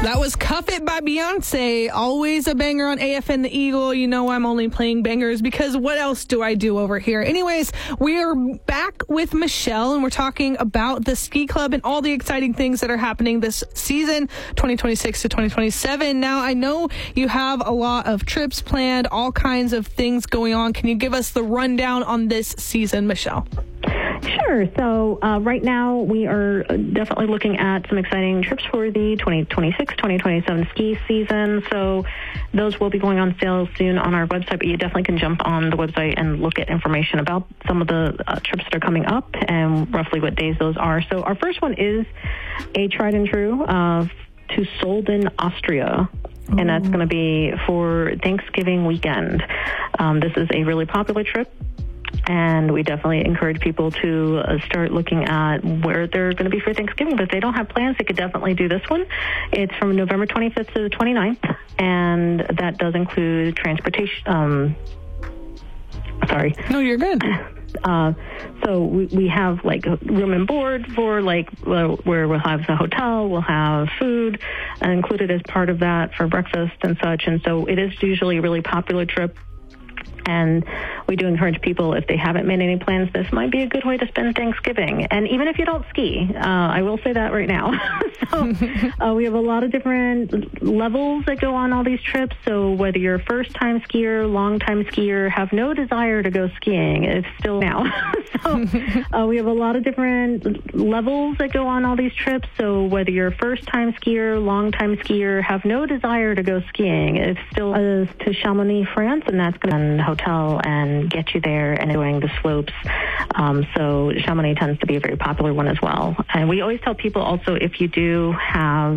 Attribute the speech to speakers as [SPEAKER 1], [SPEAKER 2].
[SPEAKER 1] That was Cuff It by Beyonce. Always a banger on AFN The Eagle. You know I'm only playing bangers because what else do I do over here? Anyways, we are back with Michelle, and we're talking about the ski club and all the exciting things that are happening this season, 2026 to 2027. Now, I know you have a lot of trips planned, all kinds of things going on. Can you give us the rundown on this season, Michelle?
[SPEAKER 2] Sure. So right now we are definitely looking at some exciting trips for the 2026-2027 ski season. So those will be going on sale soon on our website, but you definitely can jump on the website and look at information about some of the trips that are coming up and roughly what days those are. So our first one is a tried and true to Solden, Austria. And that's going to be for Thanksgiving weekend. This is a really popular trip. And we definitely encourage people to start looking at where they're going to be for Thanksgiving. But if they don't have plans, they could definitely do this one. It's from November 25th to the 29th, and that does include transportation. Sorry.
[SPEAKER 1] No, you're good.
[SPEAKER 2] So we have like room and board for where we'll have the hotel, we'll have food included as part of that for breakfast and such. And so it is usually a really popular trip. And we do encourage people, if they haven't made any plans, this might be a good way to spend Thanksgiving. And even if you don't ski, I will say that right now. So we have a lot of different levels that go on all these trips. So whether you're a first-time skier, long-time skier, have no desire to go skiing, it's still now. So we have a lot of different levels that go on all these trips. So whether you're a first-time skier, long-time skier, have no desire to go skiing, it's still to Chamonix, France, and that's going to hotel and get you there and enjoying the slopes. So Chamonix tends to be a very popular one as well. And we always tell people also, if you do have